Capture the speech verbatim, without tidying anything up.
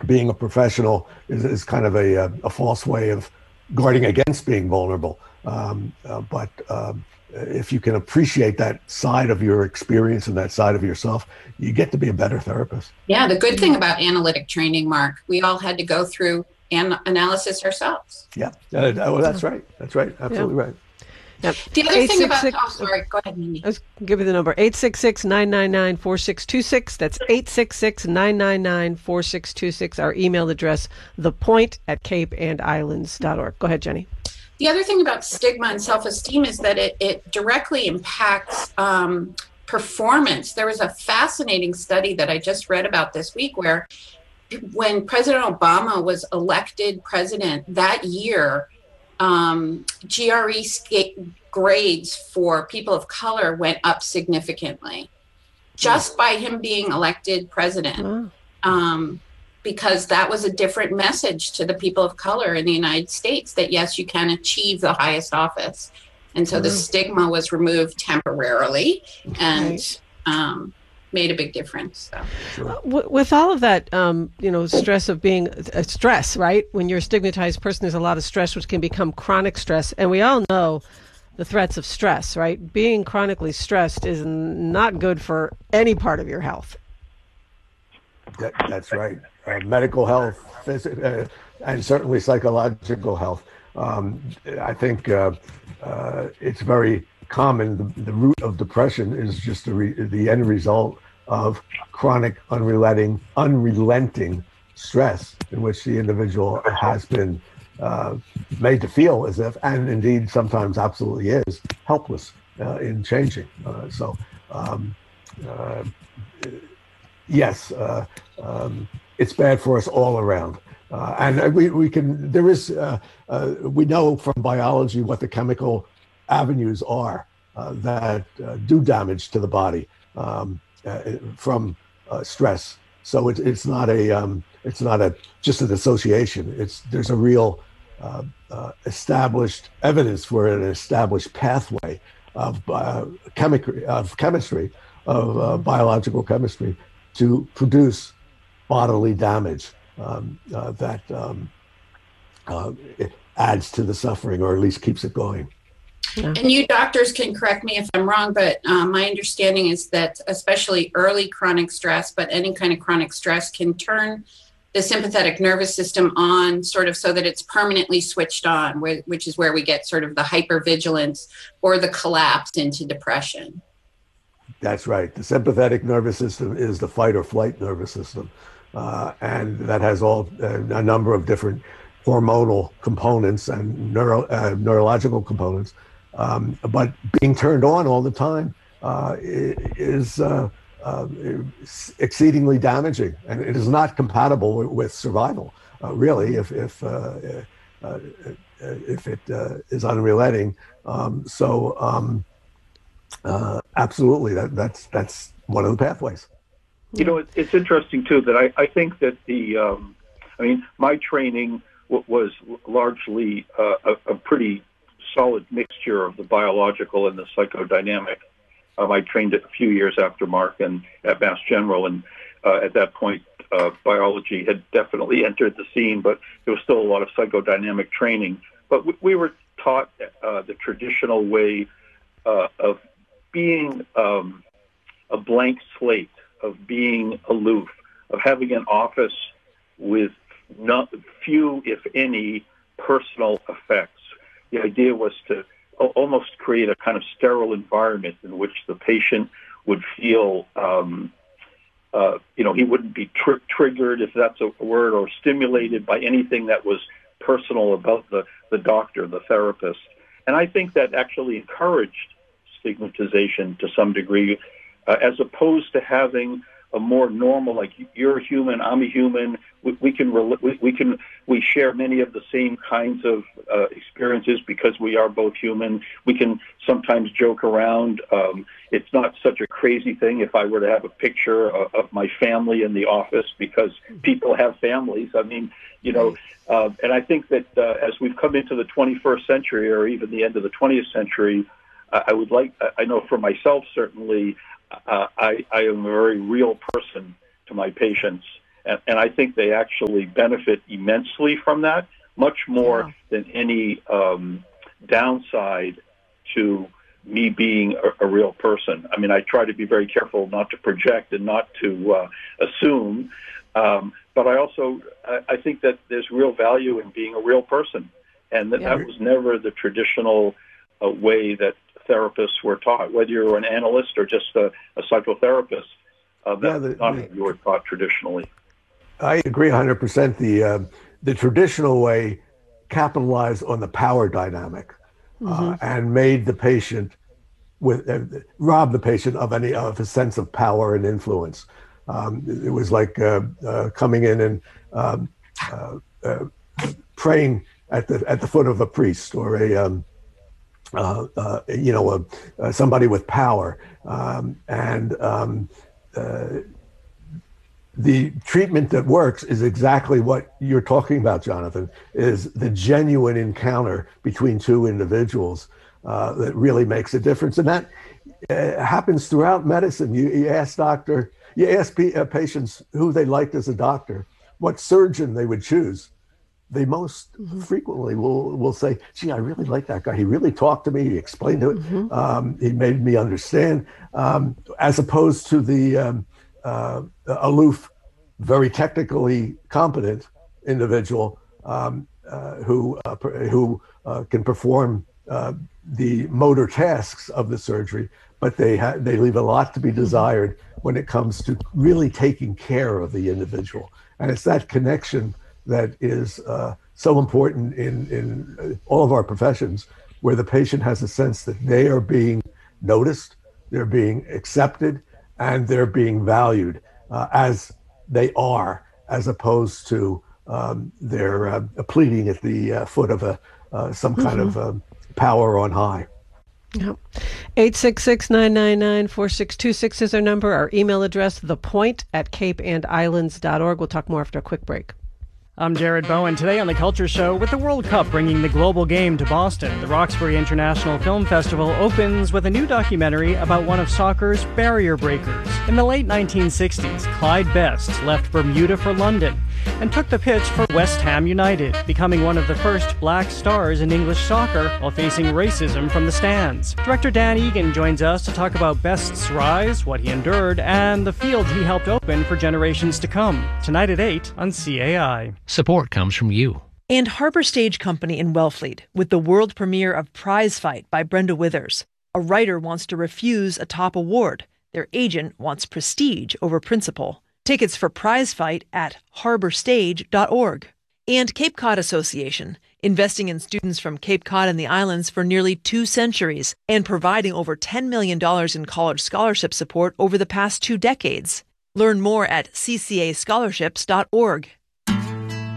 being a professional is, is kind of a, a, a false way of guarding against being vulnerable. Um, uh, but um, if you can appreciate that side of your experience and that side of yourself, you get to be a better therapist. Yeah, the good thing about analytic training, Mark, we all had to go through an analysis ourselves. Yeah, uh, well, that's right. That's right. Absolutely yeah. right. Yep. The other thing about, oh, sorry, go ahead, Mindy. Let's give you the number, eight six six, nine nine nine, four six two six. That's eight six six, nine nine nine, four six two six. Our email address, thepoint at cape and islands dot org. Go ahead, Jenny. The other thing about stigma and self-esteem is that it, it directly impacts um, performance. There was a fascinating study that I just read about this week where when President Obama was elected president that year, Um, G R E grades for people of color went up significantly just by him being elected president, wow. um, because that was a different message to the people of color in the United States that, yes, you can achieve the highest office. And so wow. the stigma was removed temporarily and right. um, made a big difference. So. Sure. With all of that, um, you know, stress of being uh, stress, right? When you're a stigmatized person, there's a lot of stress, which can become chronic stress. And we all know the threats of stress, right? Being chronically stressed is not good for any part of your health. That, that's right. Uh, medical health, phys- uh, and certainly psychological health. Um, I think uh, uh, it's very common. The, the root of depression is just the, re- the end result of chronic, unrelenting, unrelenting stress in which the individual has been uh, made to feel as if, and indeed sometimes absolutely is, helpless uh, in changing. Uh, so, um, uh, yes, uh, um, it's bad for us all around. Uh, and we, we can, there is, uh, uh, we know from biology what the chemical avenues are uh, that uh, do damage to the body um, uh, from uh, stress. So it, it's not a, um, it's not a just an association. It's there's a real uh, uh, established evidence for an established pathway of uh, chemistry, of chemistry, of uh, biological chemistry to produce bodily damage um, uh, that um, uh, it adds to the suffering, or at least keeps it going. Yeah. And you doctors can correct me if I'm wrong, but uh, my understanding is that especially early chronic stress, but any kind of chronic stress can turn the sympathetic nervous system on sort of so that it's permanently switched on, wh- which is where we get sort of the hypervigilance or the collapse into depression. That's right. The sympathetic nervous system is the fight or flight nervous system. Uh, and that has all uh, a number of different hormonal components and neuro, uh, neurological components. Um, but being turned on all the time uh, is uh, uh, exceedingly damaging, and it is not compatible with, with survival. Uh, really, if if uh, uh, if it uh, is unrelenting, um, so um, uh, absolutely, that that's that's one of the pathways. You know, it, it's interesting too that I, I think that the um, I mean, my training w- was largely uh, a, a pretty solid mixture of the biological and the psychodynamic. Um, I trained a few years after Mark and at Mass General, and uh, at that point, uh, biology had definitely entered the scene, but there was still a lot of psychodynamic training. But we, we were taught uh, the traditional way uh, of being um, a blank slate, of being aloof, of having an office with not few, if any, personal effects. The idea was to almost create a kind of sterile environment in which the patient would feel, um, uh, you know, he wouldn't be tr- triggered, if that's a word, or stimulated by anything that was personal about the, the doctor, the therapist. And I think that actually encouraged stigmatization to some degree, uh, as opposed to having a more normal, like, you're a human, I'm a human, we, we can we, we can we share many of the same kinds of uh, experiences because we are both human. We can sometimes joke around. Um, it's not such a crazy thing if I were to have a picture of, of my family in the office, because people have families. I mean, you know, uh, and I think that uh, as we've come into the twenty-first century, or even the end of the twentieth century, uh, I would like, I know for myself certainly, Uh, I, I am a very real person to my patients, And, and I think they actually benefit immensely from that, much more Yeah. than any um, downside to me being a, a real person. I mean, I try to be very careful not to project and not to uh, assume, um, but I also I, I think that there's real value in being a real person, and that, Yeah. that was never the traditional uh, way that therapists were taught. Whether you're an analyst or just a, a psychotherapist, uh, that's Yeah, the- not the- how you were taught traditionally. I agree one hundred percent. The uh, the traditional way capitalized on the power dynamic uh, and made the patient with uh, rob the patient of any of a sense of power and influence. Um, it was like uh, uh, coming in and um, uh, uh, praying at the at the foot of a priest or a um, uh, uh, you know a, uh, somebody with power, um, and um, uh, the treatment that works is exactly what you're talking about, Jonathan, is the genuine encounter between two individuals uh, that really makes a difference. And that uh, happens throughout medicine. You, you ask doctor, you ask p- uh, patients who they liked as a doctor, what surgeon they would choose. They most mm-hmm. frequently will will say, gee, I really like that guy. He really talked to me. He explained it. Mm-hmm. Um, he made me understand, um, as opposed to the um, uh, aloof, very technically competent individual um, uh, who uh, who uh, can perform uh, the motor tasks of the surgery, but they ha- they leave a lot to be desired mm-hmm. when it comes to really taking care of the individual. And it's that connection that is uh, so important in, in all of our professions, where the patient has a sense that they are being noticed, they're being accepted, and they're being valued uh, as they are, as opposed to um, they're uh, pleading at the uh, foot of a uh, some mm-hmm. kind of um, power on high. Yep. eight six six, nine nine nine, four six two six is our number. Our email address, thepoint at cape and islands dot org. We'll talk more after a quick break. I'm Jared Bowen. Today on The Culture Show, with the World Cup bringing the global game to Boston, the Roxbury International Film Festival opens with a new documentary about one of soccer's barrier breakers. In the late nineteen sixties, Clyde Best left Bermuda for London and took the pitch for West Ham United, becoming one of the first black stars in English soccer while facing racism from the stands. Director Dan Egan joins us to talk about Best's rise, what he endured, and the field he helped open for generations to come. Tonight at eight on C A I. Support comes from you. And Harbor Stage Company in Wellfleet with the world premiere of Prize Fight by Brenda Withers. A writer wants to refuse a top award. Their agent wants prestige over principle. Tickets for Prize Fight at harbor stage dot org. And Cape Cod Association, investing in students from Cape Cod and the islands for nearly two centuries and providing over ten million dollars in college scholarship support over the past two decades. Learn more at c c a scholarships dot org.